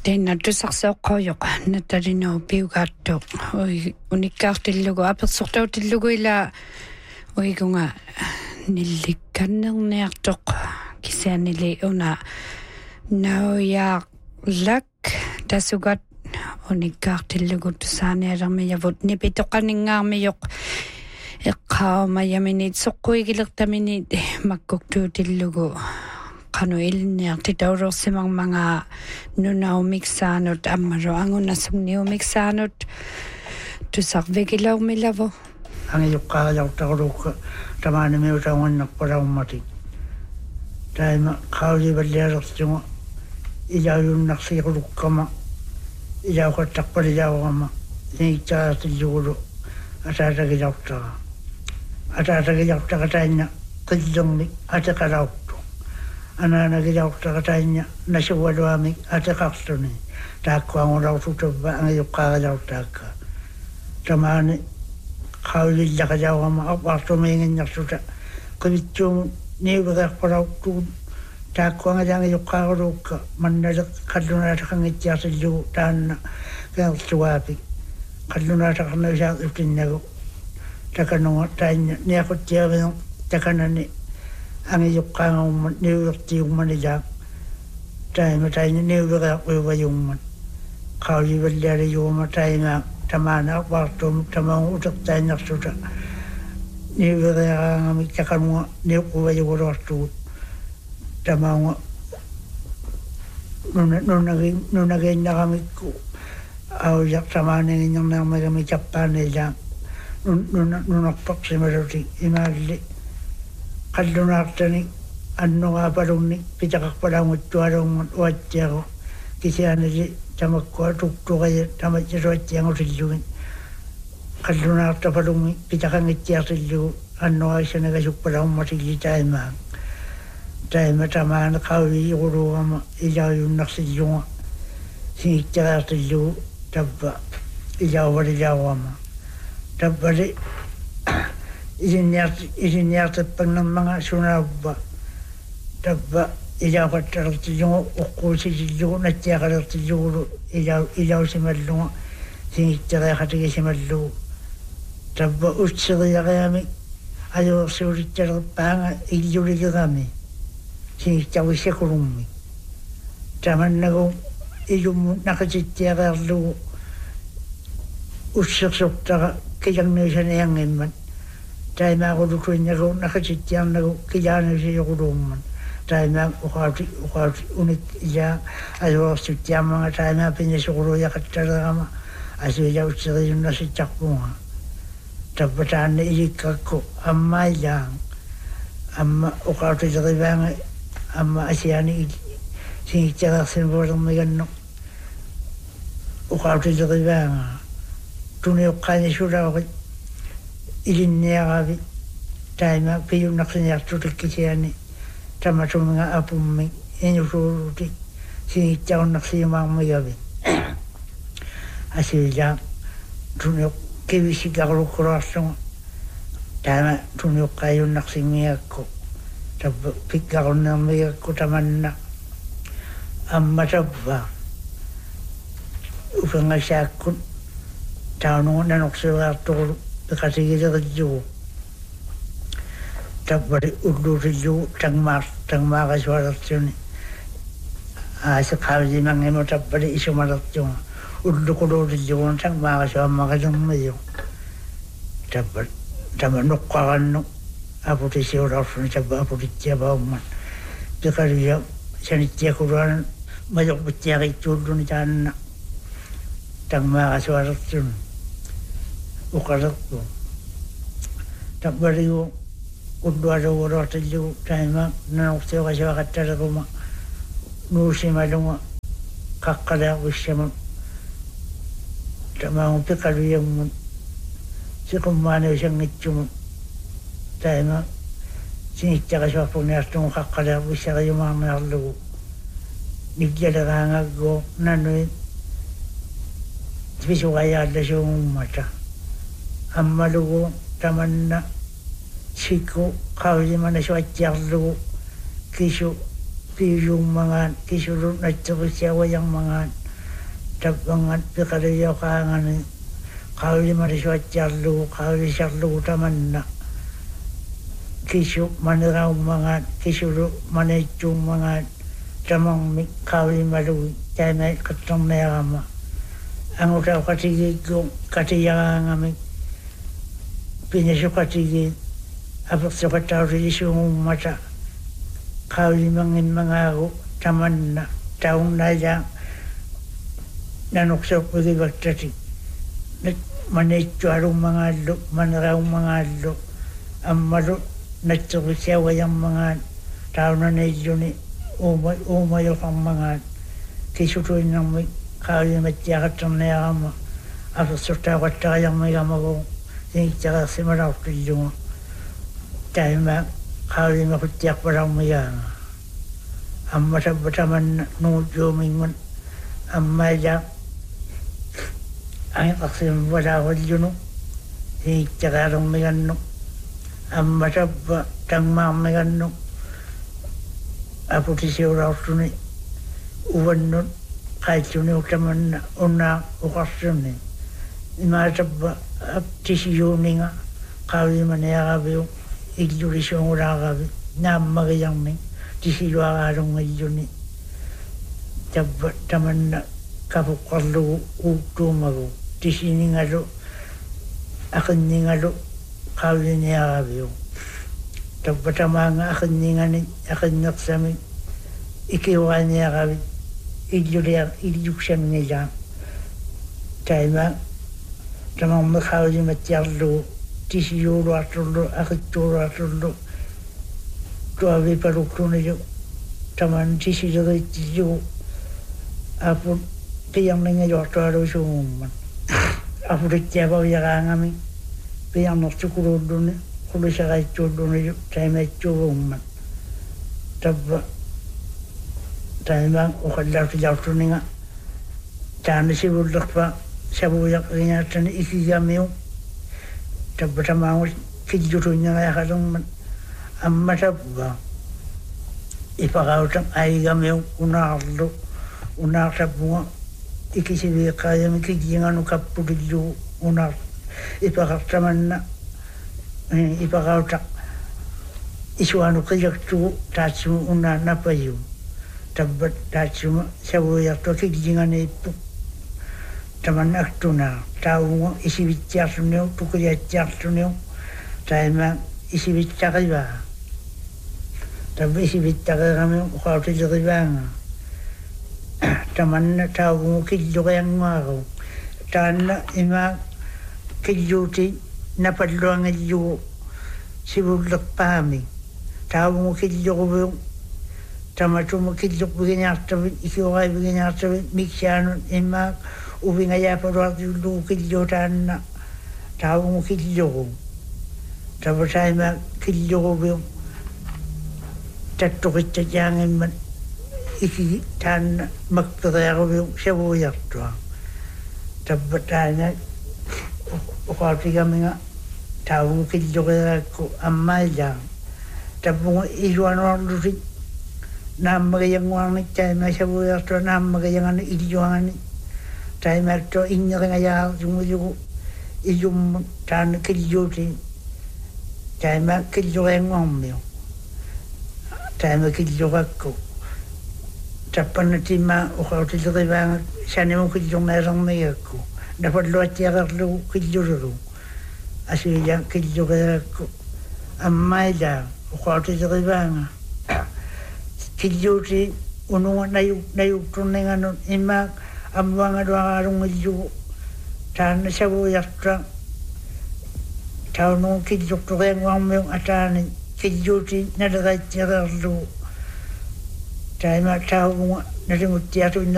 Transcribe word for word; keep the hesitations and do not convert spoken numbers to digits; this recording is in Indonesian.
Tēnā tusarseoqqoyoq natalino piugaattu ui unikkaartillugu apersortautillugu ila uigunga nillikkannerniartoq kisianili una nauyaarlak tasugat unikkaartillugu tusaanialermiyavut nipitoqaningaarmiyoq eqqaamayaminiit soqquigilertaminiit makkuktuutillugu qanu ilniartitaurorsimangmanga nunaumiksaanut ammaru angunasugniumiksaanut tusarvigilaumilavo angiuqqaajaqtaruukka tamaanimiutaungannerpalaummati taima qaulivalialertigu ilaayunnarsiiqulukkama ilauqattaqpalilaawama niittaatilligulu ataatagilartaqa ataatagilartaqa tainna qillermi ateqalauttu Anak-anak kita katanya nasi waduami ada karsuni tak kuang orang tutup bang yuk kaya tak zaman kau lihat aja orang apa tu mengin nak sudah kerja ni berak perau tu tak kuang aja yuk kaya ruk mana kaduna tak ngejak sejuk dan yang suapi kaduna tak ngejak itu nego tak kena tanya ni aku tiada tak kena ni Angi yukkang niuti ummanija taima taina niuga uwa yumman kauli vallari yuma taima tamana wartum tamang utak taina suta niuga ngami takanwa niuwa yuwartu tamang nuna nuna nuna gena kami ku au yak tamane nyang nama kami capane ja nuna nuna proximarity imali Kadunartani anno aparunni pitakakpalamuttuarungun uattiago kisianili tamakkua tuktuqaya tamatsiruattiangusillugi kadunartaparungi pitakangittiarsillugu annoaisanagasukpalaummatilli taimaa taima tamaana qauli yuquluugama ilaayunnarsilluga singittaraarsillugu tabba ilaawalilaawama tabbali Isiniat isiniat pengembangan sunabba tabba ila qatar tijungu uqusi tijungu natya qatar tijungu ila ila simallu sinitara khatiga simallu tabba utsiri yagami ayo suritar panga iljuri gami sinitawi sekulummi tamannago ilum nakajitya garlu utsirsuktara kijangnesane yangimman Taima kudukunya ko nakachitiang na kiyana siya kudumman. Taima ukati ukati unit iya ayo sitiang mga taima pinisukuro ya katarama aso ya utsiri yung nasi chakpunga. Tapataan na ilikako amma yang amma ukati jaribang amma asyani sinitara sinborang magano ukati jaribang tuniyukani sura Ilinniagavi taima piyunnaqsiniartulikkisiani tamatuminga apummi inusuuruti sinittaunneqsimaarmigavi asilla tuniuq kivisigarlukkularluga taima tuniuqqaayunnaqsimiakku tabba pikkarunnermigakku tamanna amma tabba ufangasaakkut taununga nanuqsiugaartuqulu Pekasigilerju tabbari udurju tangmar tangmara suaratsuni asa kawji mangemo tabbari isumaratju udukudurju tangmara suamara jummeyo tabbar tamanukkarannu aputi siurafun tabba aputi tiabauman pekariya sanitya kuran mayok betiari tudun janna tangmara suaratsuni ukarakku tabbariu udwara waratillu taima nanuqtiwa kasawaqattaraquma nuusimalunga kaqqala wissama tamamu piqaluyammun siqummaana usangitsumu taima sinittaqasuarpuniartumu kaqqala wissaqayumaarniarlugu nigjalaqaangaggo nanui visuqayaallasuungummata ammalugu tamanna siku kauli mana suatjarlugu kisu piyung mangan kisuru natsurisya wayang mangan tabangan pikariyo kaangani kauli marisuatjallu kauli sallu tamanna kisu manirau mangat kisulu manecung mangat tamang mi kauli malu taimai katong merama angutau katigi go katiyangami pinasu katigi apok sokatau risu mata kauli mangin mangaru tamanna taung naya nanuksok bagi baktati manecung aru mangalu manirau mangalu ammalu natsukusya wayang mangat taung na nejuni umay umayo kang mangat kisutuin ng may kauli matyakat ng nayama apok sokatau yang may gamagong siniktsaka simaraw tuyo tayo ma kauli makutyak parang mayanga amma sabataman nujo mingon amma ja ay aksim wala wajuno i tagarong megano amma sabba tangma megano aputi siura tuni uwanno kaituni utaman una ukasuni ima sabba aptisi yoninga kauli manaya gabi igjuri siura gabi namma gayang mi tisiluwa arong ngayon tabat taman na kapukarlo utumago tisini nga lo akin ni nga lo kawin niya kabiyo tabat tama nga akin ni nga ni akin naksami ikiwa niya kabi ilyuk siyang niya tayo ma tamang makawin matyarlo tisiyuro atullo akituro atullo tuawi parukno yo taman tisi jogi tijo apu piyang nenga yo tuaro summan apu tiaba ya ngami piyang no chukuro dune kulo sagai chodone yo taime chumman tabba taima o khalla ti jautu ninga tan si bulakpa sabu ya nya tan ikiyameo tabba tamang kijuru nya ya kadong amma sabba ipagautang aigameu unarlo unartabunga ikisibi kayam kijinganu kapudillu unar ipagatamanna ipagautak isuanu kajaktu tatsu una napayu tabbat tatsu sabu yakto kijingane ipu tamanna aktuna taunga isibi tiartuneo tukuriya tiartuneo taima isibi takaiba tapi isibi takaiba ukauti takaiba taman tahu kijjo yang mau tanna ima kijjo ti napadlo ngiju sibulak pami tahu kijjo ko tamatu mo kijjo bigenya tabi ikiwa bigenya tabi miksyan ima ubinga ya paro lu kijjo tanna tahu kijjo tapos ay ma kilyo ko yung tatukit sa tiyangin man ikitan magpataya ko yung siyabuyak to. Tapos tayo na ukati kami nga tawang kilyo ko amay lang. Tapos iluan ang lusit na magayang wangan tayo na siyabuyak to na magayang iluan tayo na to inya nga yaw yung yung yung tayo kilyo ti tayo na kilyo yung ngomyo. Tayo na kilyo ako. Tapos na tima ukati sa kibang sana mo kilyo merang may ako. Dapat luat yakar lo kilyo ro. Asya kilyo ako. Amay lang ukati sa kibang kilyo ti unungan na yung na yung tunay nga nun ima amwang adwang arong kilyo tayo na siya buyak tra tayo nung kilyo to kaya ngwang mo yung atanin kilyo ti nalagay yakar lo tayo na tayo mo nalimut yato